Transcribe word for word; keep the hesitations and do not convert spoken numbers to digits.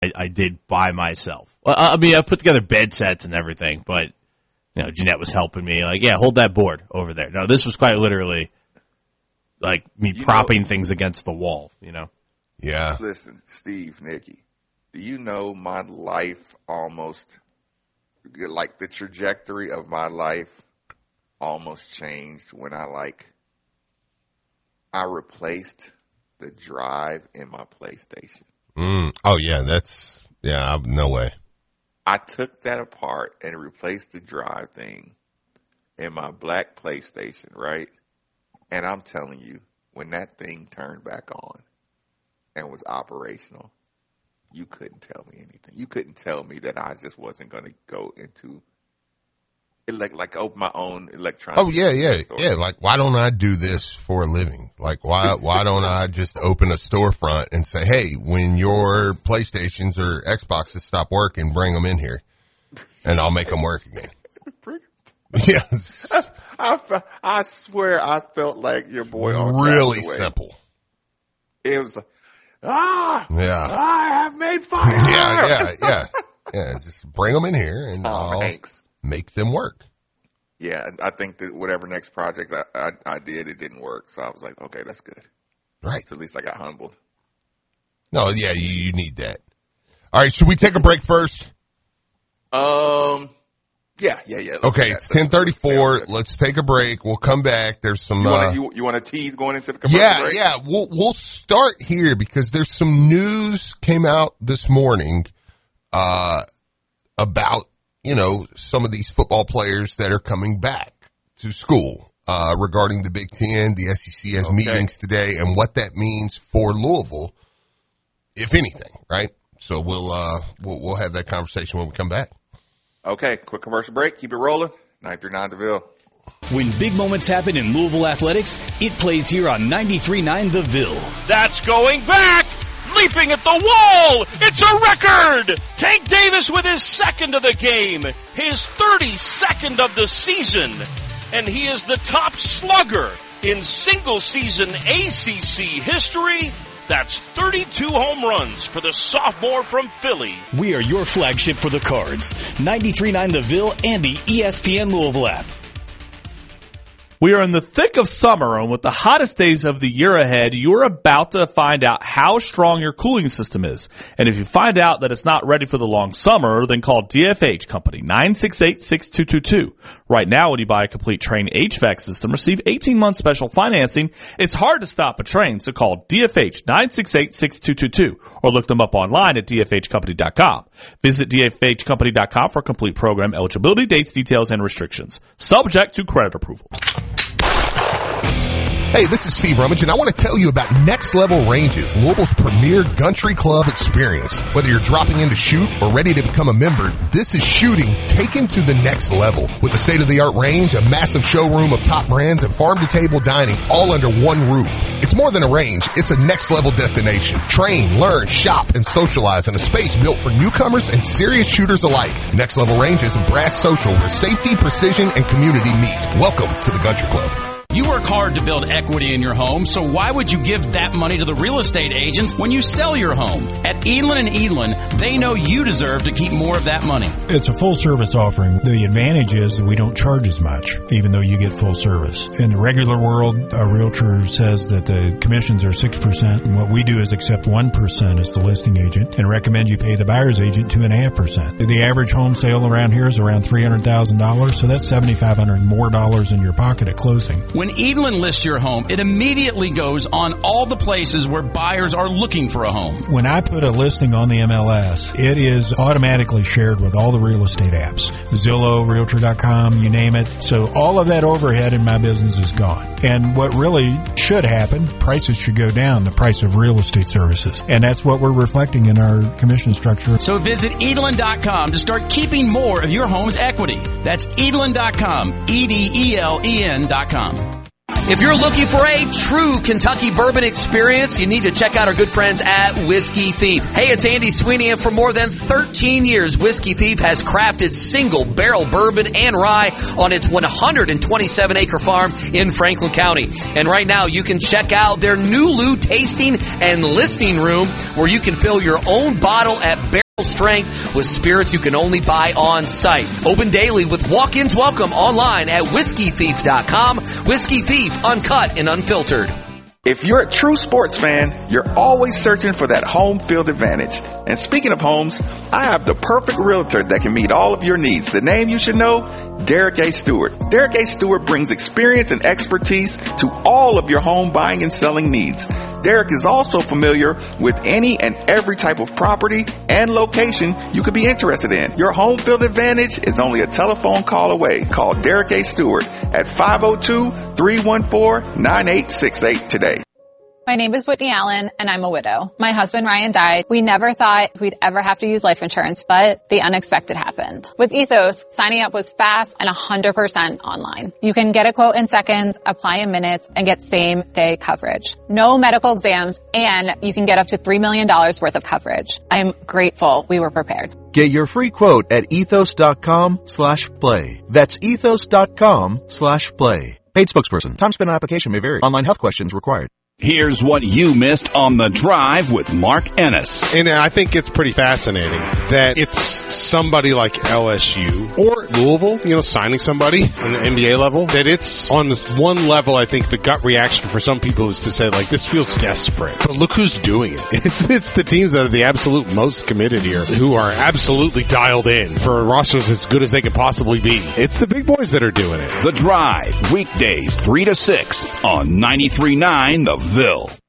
I, I did by myself. Well, I mean, I put together bed sets and everything, but, you know, Jeanette was helping me. Like, yeah, hold that board over there. No, this was quite literally, like, me you propping know, things against the wall, you know? Yeah. Listen, Steve, Nikki, do you know my life almost, like, the trajectory of my life almost changed when I, like, I replaced the drive in my PlayStation. Mm. Oh, yeah, that's, yeah, no way. I took that apart and replaced the drive thing in my black PlayStation, right? And I'm telling you, when that thing turned back on and was operational, you couldn't tell me anything. You couldn't tell me that I just wasn't going to go into Like, like open my own electronic. Oh yeah, yeah, store. yeah. Like, why don't I do this for a living? Like, why, why don't I just open a storefront and say, hey, when your PlayStations or Xboxes stop working, bring them in here, and I'll make them work again. Yes. I, I, I swear, I felt like your boy. On really simple. It was like, ah, yeah, I have made fire. Yeah, yeah, yeah, yeah. Just bring them in here, and Tom I'll Hanks. Make them work. Yeah, I think that whatever next project I, I, I did, it didn't work. So I was like, okay, that's good. Right. So at least I got humbled. No, yeah, you, you need that. All right, should we take a break first? Um, yeah, yeah, yeah. Okay, it's ten thirty-four. Let's take a break. We'll come back. There's some. You want uh, to you, you want to tease going into the commercial yeah, break? yeah. We'll we'll start here because there's some news came out this morning, uh, about. You know, some of these football players that are coming back to school, uh, regarding the Big Ten. The S E C has okay. meetings today and what that means for Louisville, if anything, right? So we'll, uh, we'll, we'll have that conversation when we come back. Okay. Quick commercial break. Keep it rolling. nine three nine The Ville. When big moments happen in Louisville athletics, it plays here on ninety-three point nine The Ville. That's going back! Leaping at the wall! It's a record! Tank Davis with his second of the game, his thirty-second of the season, and he is the top slugger in single-season A C C history. That's thirty-two home runs for the sophomore from Philly. We are your flagship for the Cards. ninety-three point nine The Ville and the E S P N Louisville app. We are in the thick of summer, and with the hottest days of the year ahead, you're about to find out how strong your cooling system is. And if you find out that it's not ready for the long summer, then call D F H Company, nine six eight, six two two two. Right now, when you buy a complete Trane H V A C system, receive eighteen months special financing. It's hard to stop a train, so call D F H, nine six eight, six two two two, or look them up online at d f h company dot com. Visit d f h company dot com for complete program eligibility, dates, details, and restrictions. Subject to credit approval. Hey, this is Steve Rummage, and I want to tell you about Next Level Ranges, Louisville's premier country club experience. Whether you're dropping in to shoot or ready to become a member, this is shooting taken to the next level. With a state-of-the-art range, a massive showroom of top brands, and farm-to-table dining all under one roof. It's more than a range, it's a next-level destination. Train, learn, shop, and socialize in a space built for newcomers and serious shooters alike. Next Level Ranges and Brass Social, where safety, precision, and community meet. Welcome to the Country Club. You work hard to build equity in your home, so why would you give that money to the real estate agents when you sell your home? At Edlin and Edlin, they know you deserve to keep more of that money. It's a full-service offering. The advantage is that we don't charge as much, even though you get full service. In the regular world, a realtor says that the commissions are six percent, and what we do is accept one percent as the listing agent and recommend you pay the buyer's agent two point five percent. The average home sale around here is around three hundred thousand dollars, so that's seven thousand five hundred dollars more dollars in your pocket at closing. When Edlin lists your home, it immediately goes on all the places where buyers are looking for a home. When I put a listing on the M L S, it is automatically shared with all the real estate apps. Zillow, Realtor dot com, you name it. So all of that overhead in my business is gone. And what really should happen, prices should go down, the price of real estate services. And that's what we're reflecting in our commission structure. So visit Edlin dot com to start keeping more of your home's equity. That's Edlin dot com, E D E L E N dot com. If you're looking for a true Kentucky bourbon experience, you need to check out our good friends at Whiskey Thief. Hey, it's Andy Sweeney, and for more than thirteen years, Whiskey Thief has crafted single barrel bourbon and rye on its one hundred twenty-seven acre farm in Franklin County. And right now, you can check out their Nulu tasting and listing room where you can fill your own bottle at barrel strength with spirits you can only buy on site. Open daily with walk-ins welcome online at whiskey thief dot com. Whiskey Thief, uncut and unfiltered. If you're a true sports fan, you're always searching for that home field advantage. And speaking of homes, I have the perfect realtor that can meet all of your needs. The name you should know, Derek A. Stewart. Derek A. Stewart brings experience and expertise to all of your home buying and selling needs. Derek is also familiar with any and every type of property and location you could be interested in. Your home field advantage is only a telephone call away. Call Derek A. Stewart at five oh two, three one four, nine eight six eight today. My name is Whitney Allen, and I'm a widow. My husband, Ryan, died. We never thought we'd ever have to use life insurance, but the unexpected happened. With Ethos, signing up was fast and one hundred percent online. You can get a quote in seconds, apply in minutes, and get same-day coverage. No medical exams, and you can get up to three million dollars worth of coverage. I'm grateful we were prepared. Get your free quote at ethos.com slash play. That's ethos.com slash play. Paid spokesperson. Time spent on application may vary. Online health questions required. Here's what you missed on The Drive with Mark Ennis. And I think it's pretty fascinating that it's somebody like L S U or Louisville, you know, signing somebody in the N B A level, that it's on this one level. I think the gut reaction for some people is to say, like, this feels desperate. But look who's doing it. It's, it's the teams that are the absolute most committed here, who are absolutely dialed in for rosters as good as they could possibly be. It's the big boys that are doing it. The Drive, weekdays three to six on ninety-three point nine The Ville.